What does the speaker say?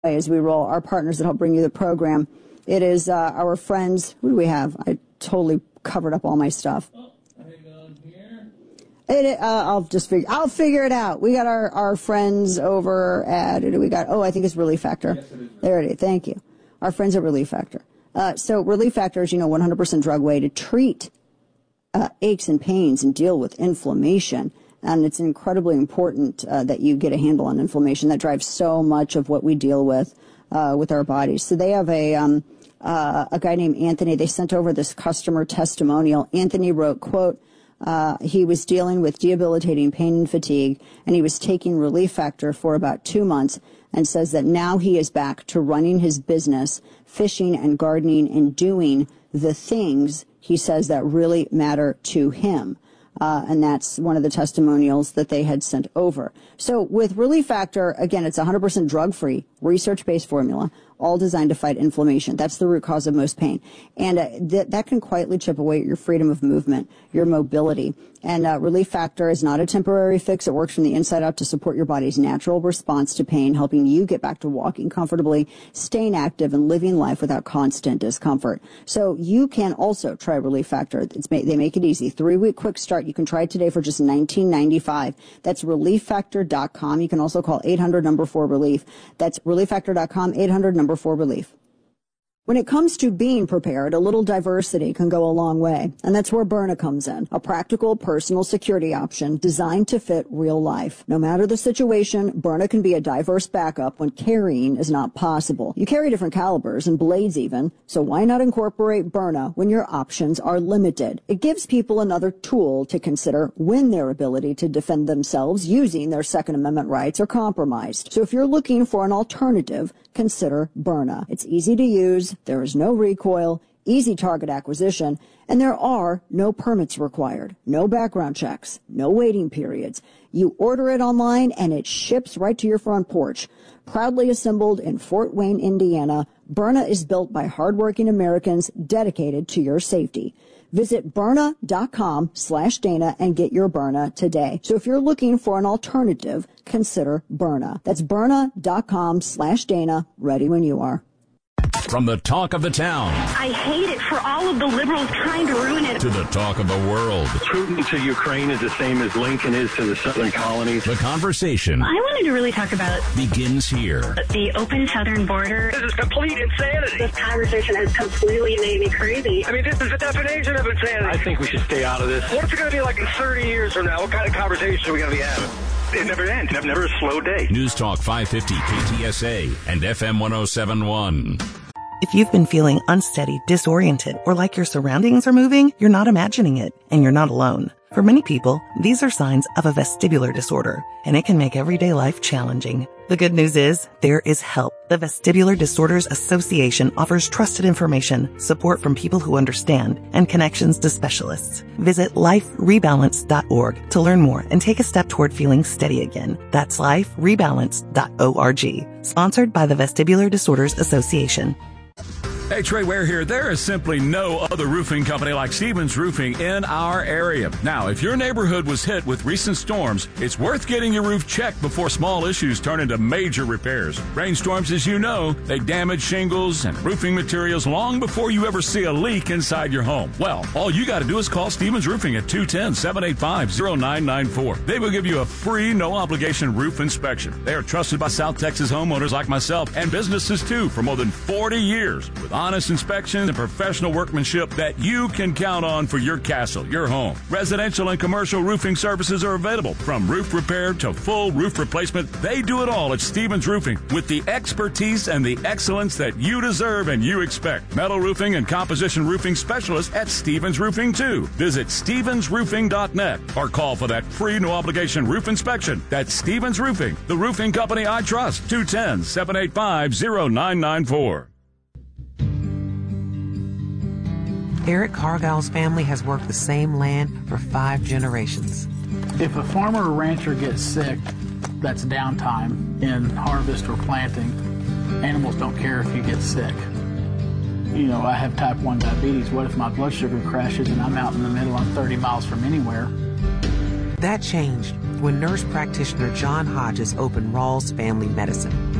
as we roll, our partners that help bring you the program. It is our friends. Who do we have? I totally covered up all my stuff. Oh, hang on here. I'll figure it out. We got our friends over at, who do we got? Oh, I think it's Relief Factor. Yes, it is. There it is. Thank you. Our friends at Relief Factor. So Relief Factor is, 100% drug way to treat aches and pains and deal with inflammation. And it's incredibly important that you get a handle on inflammation. That drives so much of what we deal with our bodies. So they have a guy named Anthony. They sent over this customer testimonial. Anthony wrote, quote, he was dealing with debilitating pain and fatigue, and he was taking Relief Factor for about 2 months, and says that now he is back to running his business, fishing and gardening, and doing the things he says that really matter to him. And that's one of the testimonials that they had sent over. So with Relief Factor, again, it's 100% drug-free, research-based formula, all designed to fight inflammation. That's the root cause of most pain. And that can quietly chip away at your freedom of movement, your mobility. And Relief Factor is not a temporary fix. It works from the inside out to support your body's natural response to pain, helping you get back to walking comfortably, staying active, and living life without constant discomfort. So you can also try Relief Factor. They make it easy. 3-week quick start. You can try it today for just $19.95. That's ReliefFactor.com. You can also call 800-4RELIEF. That's ReliefFactor.com, 800-4RELIEF. When it comes to being prepared, a little diversity can go a long way, and that's where Byrna comes in, a practical personal security option designed to fit real life. No matter the situation, Byrna can be a diverse backup when carrying is not possible. You carry different calibers and blades even, so why not incorporate Byrna when your options are limited? It gives people another tool to consider when their ability to defend themselves using their Second Amendment rights are compromised. So if you're looking for an alternative, consider Byrna. It's easy to use, there is no recoil, easy target acquisition, and there are no permits required, no background checks, no waiting periods. You order it online and it ships right to your front porch. Proudly assembled in Fort Wayne, Indiana, Byrna is built by hardworking Americans dedicated to your safety. Visit Byrna.com/Dana and get your Byrna today. So if you're looking for an alternative, consider Byrna. That's Byrna.com/Dana, ready when you are. From the talk of the town. I hate it for all of the liberals trying to ruin it. To the talk of the world. Putin to Ukraine is the same as Lincoln is to the southern colonies. The conversation. I wanted to really talk about begins here. The open southern border. This is complete insanity. This conversation has completely made me crazy. I mean, this is the definition of insanity. I think we should stay out of this. What's it going to be like in 30 years from now? What kind of conversation are we going to be having? It never ends. Never a slow day. News Talk 550 KTSA and FM 1071. If you've been feeling unsteady, disoriented, or like your surroundings are moving, you're not imagining it, and you're not alone. For many people, these are signs of a vestibular disorder, and it can make everyday life challenging. The good news is, there is help. The Vestibular Disorders Association offers trusted information, support from people who understand, and connections to specialists. Visit liferebalance.org to learn more and take a step toward feeling steady again. That's liferebalance.org. Sponsored by the Vestibular Disorders Association. Hey, Trey Ware here. There is simply no other roofing company like Stevens Roofing in our area. Now, if your neighborhood was hit with recent storms, it's worth getting your roof checked before small issues turn into major repairs. Rainstorms, as you know, they damage shingles and roofing materials long before you ever see a leak inside your home. Well, all you got to do is call Stevens Roofing at 210-785-0994. They will give you a free, no-obligation roof inspection. They are trusted by South Texas homeowners like myself and businesses, too, for more than 40 years with honest inspections and professional workmanship that you can count on for your castle, your home. Residential and commercial roofing services are available, from roof repair to full roof replacement. They do it all at Stevens Roofing with the expertise and the excellence that you deserve and you expect. Metal roofing and composition roofing specialists at Stevens Roofing, too. Visit stevensroofing.net or call for that free no-obligation roof inspection. That's Stevens Roofing, the roofing company I trust. 210-785-0994. Eric Cargill's family has worked the same land for 5 generations. If a farmer or rancher gets sick, that's downtime in harvest or planting. Animals don't care if you get sick. You know, I have type 1 diabetes. What if my blood sugar crashes and I'm out in the middle, I'm 30 miles from anywhere? That changed when nurse practitioner John Hodges opened Rawls Family Medicine.